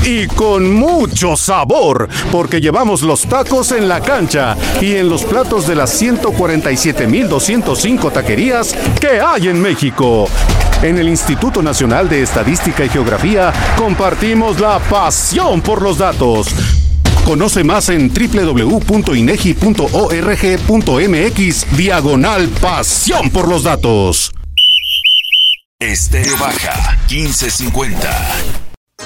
y con mucho sabor, porque llevamos los tacos en la cancha y en los platos de las 147.205 taquerías que hay en México. En el Instituto Nacional de Estadística y Geografía compartimos la pasión por los datos. Conoce más en www.inegi.org.mx/pasión por los datos. Estéreo Baja 1550.